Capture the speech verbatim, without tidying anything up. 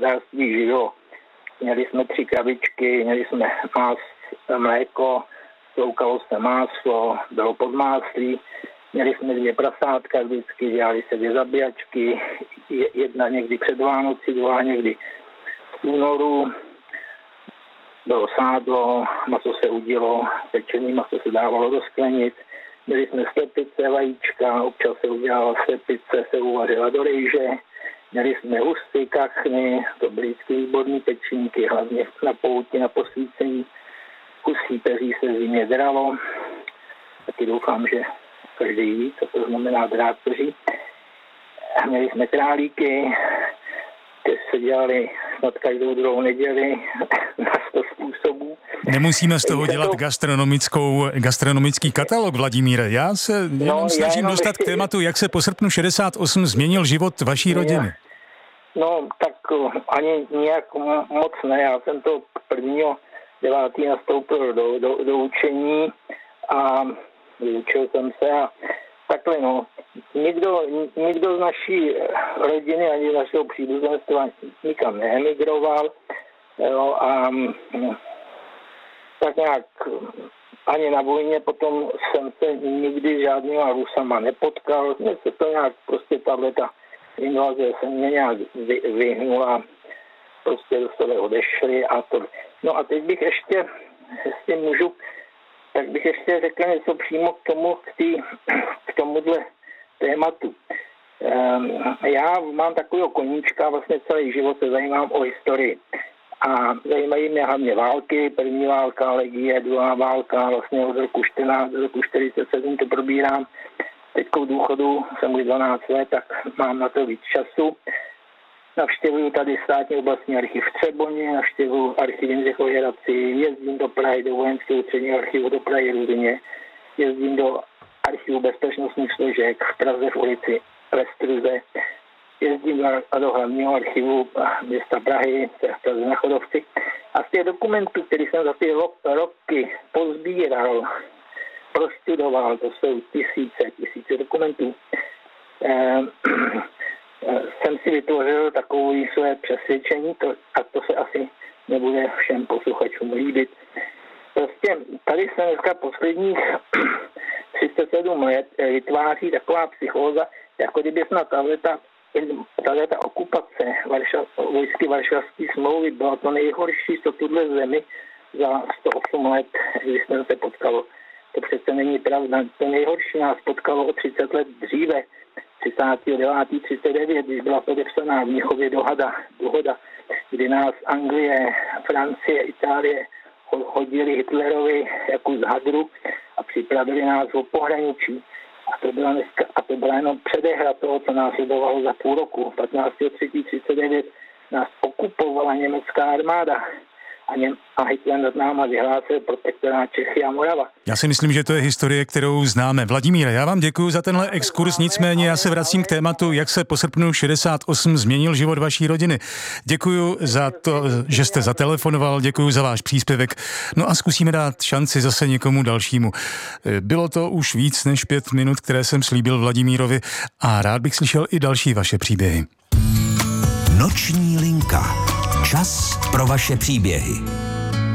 hospodářství žilo. Měli jsme tři krabičky, měli jsme más, mléko, sloukalo se máslo, bylo podmáslí, měli jsme dvě prasátka vždycky, dělali se dvě zabíjačky, jedna někdy před Vánoci, druhá někdy v únoru, bylo sádlo, maso se udilo, pečený maso se dávalo do sklenic, měli jsme slepice, vajíčka, občas se udělala slepice, se uvařila do rejže, měli jsme husty, kachny, to byly vždycky výborné pečínky, hlavně na pouti, na posvícení. Kusí peří se zimě dralo, taky doufám, že každý ví, co to znamená drát peří. Měli jsme králíky, které se dělali snad každou druhou neděli na sto způsobů. Nemusíme z toho dělat to... gastronomickou, gastronomický katalog, Vladimíre. Já se jenom no, snažím jenom dostat ještě... k tématu, jak se po srpnu šedesát osm změnil život vaší rodiny. No, tak ani nějak moc ne. Já jsem to prvního devátý nastoupil do, do, do učení a vyučil jsem se a takhle no. Nikdo, nikdo z naší rodiny ani z našeho příbuzenstva nikam neemigroval, jo, a tak nějak ani na vojně potom jsem se nikdy žádnýma Rusama nepotkal, mě se to nějak prostě tato invaze se mě nějak vy, vyhnula, prostě do sebe odešli a to. No a teď bych ještě, jestli můžu, tak bych ještě řekl něco přímo k tomu, k, tý, k tomuhle tématu. Um, já mám takového koníčka, vlastně celý život se zajímám o historii. A zajímají mě hlavně války, první válka, legie, druhá válka, vlastně od roku čtrnáct do roku čtyřicet sedm to probírám. Teďko v důchodu jsem už dvanáct let, tak mám na to víc času. Navštěvuju tady státní oblastní archiv v Třeboně, navštěvuju archiv Jindřichovy Hradci, jezdím do Prahy, do vojenského ústředního archivu do Prahy Rudně, jezdím do archivu bezpečnostních složek v Praze v ulici Lestruze, jezdím do, do hlavního archivu města Prahy, v Praze na Chodovci. A z těch dokumentů, které jsem za ty roky pozbíral, prostudoval, to jsou tisíce, tisíce dokumentů, eh, jsem si vytvořil takové své přesvědčení, to, a to se asi nebude všem posluchačům líbit. Prostě tady se dneska posledních třicet sedm let vytváří taková psychóza, jako kdyby snad tato okupace Varšav, vojsky Varšavské smlouvy byla to nejhorší, co tuhle zemi za sto osm let existence potkalo. To přece není pravda. To nejhorší nás potkalo o třicet let dříve, třicátého devátého třicet devět, když byla podepsaná v Mnichově dohoda, dohoda, kdy nás Anglie, Francie, Itálie hodili Hitlerovi jako z hadru a připravili nás o pohraničí. A to byla, dneska, a to byla jenom předehra toho, co nás sledovalo za půl roku. patnáctého třetího třicet devět nás okupovala německá armáda. A, něm, a Hitler nad náma vyhlásil protektorát Čechy a Morava. Já si myslím, že to je historie, kterou známe. Vladimíre, já vám děkuji za tenhle exkurs, nicméně já se vracím k tématu, jak se po srpnu šedesát osm změnil život vaší rodiny. Děkuji za to, že jste zatelefonoval, děkuji za váš příspěvek. No a zkusíme dát šanci zase někomu dalšímu. Bylo to už víc než pět minut, které jsem slíbil Vladimírovi a rád bych slyšel i další vaše příběhy. Noční linka. Čas pro vaše příběhy.